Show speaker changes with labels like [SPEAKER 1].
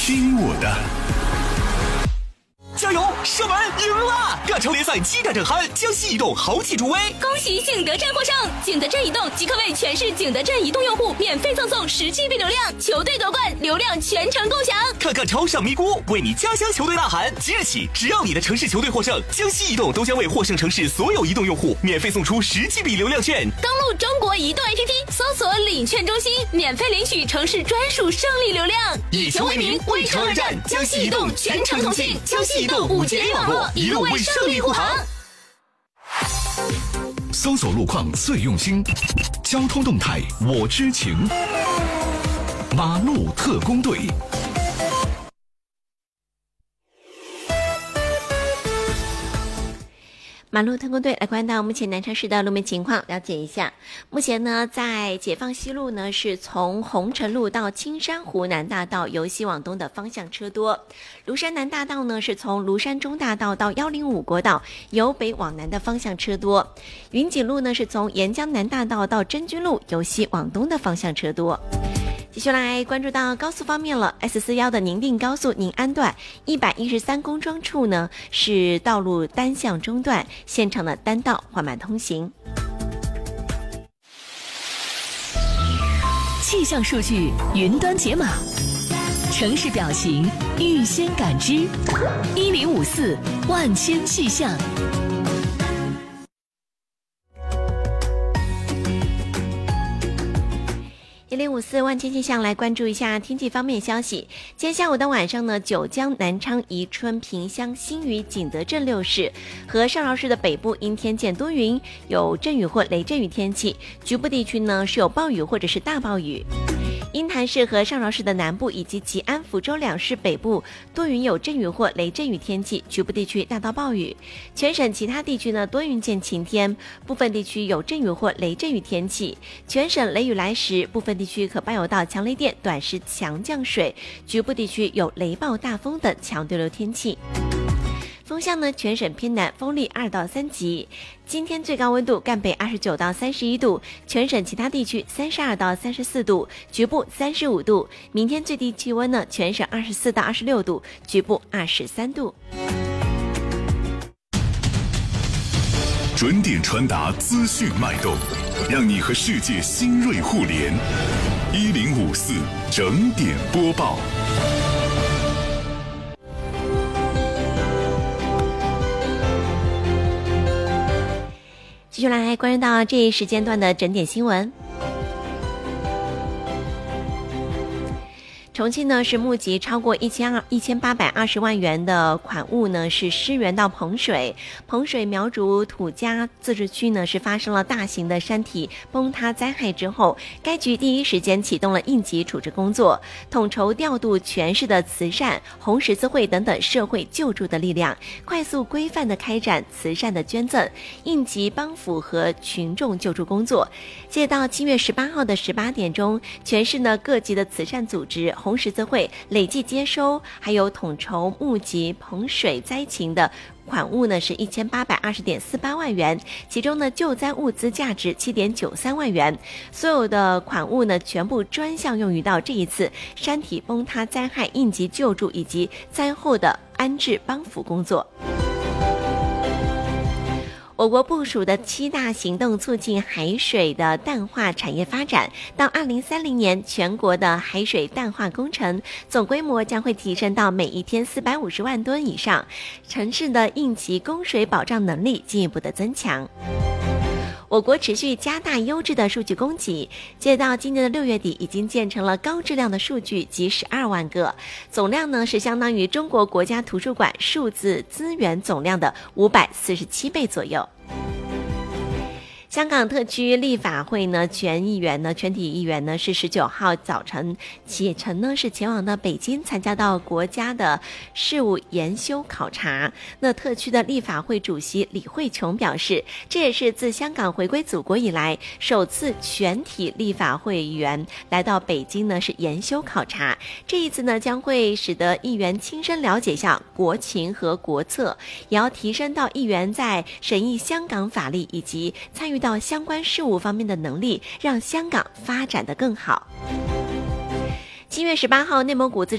[SPEAKER 1] 听我的。
[SPEAKER 2] 加油！射门赢了！亚超联赛激战正酣，江西移动豪气助威，
[SPEAKER 3] 恭喜景德镇获胜！景德镇移动即可为全市景德镇移动用户免费赠送10GB 流量，球队夺冠，流量全程共享。
[SPEAKER 2] 看看超上咪咕，为你家乡球队呐喊！即日起，只要你的城市球队获胜，江西移动都将为获胜城市所有移动用户免费送出10GB 流量券。
[SPEAKER 3] 登录中国移动 APP， 搜索领券中心，免费领取城市专属胜利流量。
[SPEAKER 2] 以球为名，为城而战，江西移动全程同庆，江西移动5G 网络，一路为胜利护航。
[SPEAKER 1] 搜索路况最用心，交通动态我知情。马路特工队。
[SPEAKER 4] 马路特工队来关到目前南昌市的路面情况，了解一下。目前呢，在解放西路呢，是从红尘路到青山湖南大道由西往东的方向车多；庐山南大道呢，是从庐山中大道到105国道由北往南的方向车多；云锦路呢，是从沿江南大道到真君路由西往东的方向车多。继续来关注到高速方面了 ，S41的宁定高速宁安段113公庄处呢是道路单向中断，现场的单道缓慢通行。
[SPEAKER 5] 气象数据云端解码，城市表情预先感知，1054万千气象。
[SPEAKER 4] 1054万千气象来关注一下天气方面消息。今天下午到晚上呢，九江、南昌、宜春、萍乡、新余、景德镇6市和上饶市的北部阴天见多云，有阵雨或雷阵雨天气，局部地区呢是有暴雨或者是大暴雨。鹰潭市和上饶市的南部以及吉安、福州2市北部多云有阵雨或雷阵雨天气，局部地区大到暴雨。全省其他地区呢多云见晴天，部分地区有阵雨或雷阵雨天气。全省雷雨来时，部分地区可伴有到强雷电、短时强降水，局部地区有雷暴、大风等强对流天气。风向呢，全省偏南，风力2到3级。今天最高温度赣北29到31度，全省其他地区32到34度，局部35度。明天最低气温呢，全省24到26度，局部23度。
[SPEAKER 1] 准点传达资讯脉动，让你和世界新锐互联。1054整点播报。
[SPEAKER 4] 继续来关注到这一时间段的整点新闻。重庆呢是募集超过1820万元的款物呢是施援到彭水苗竹土家自治区呢是发生了大型的山体崩塌灾害之后，该局第一时间启动了应急处置工作，统筹调度全市的慈善、红十字会等等社会救助的力量，快速规范的开展慈善的捐赠、应急帮扶和群众救助工作。截到7月18号的18点钟，全市呢各级的慈善组织、红十字会累计接收还有统筹募集彭水灾情的款物呢是1820.48万元，其中呢救灾物资价值7.93万元，所有的款物呢全部专项用于到这一次山体崩塌灾害应急救助以及灾后的安置帮扶工作。我国部署的7大行动促进海水的淡化产业发展，到2030年，全国的海水淡化工程总规模将会提升到每一天450万吨以上，城市的应急供水保障能力进一步的增强。我国持续加大优质的数据供给，截到今年的6月底，已经建成了高质量的数据及12万个，总量呢是相当于中国国家图书馆数字资源总量的547倍左右。香港特区立法会呢全体议员呢是19号早晨启程呢是前往到北京参加到国家的事务研修考察。那特区的立法会主席李慧琼表示，这也是自香港回归祖国以来首次全体立法会议员来到北京呢是研修考察。这一次呢将会使得议员亲身了解一下国情和国策，也要提升到议员在审议香港法律以及参与到相关事务方面的能力，让香港发展得更好。7月18号，内蒙古自治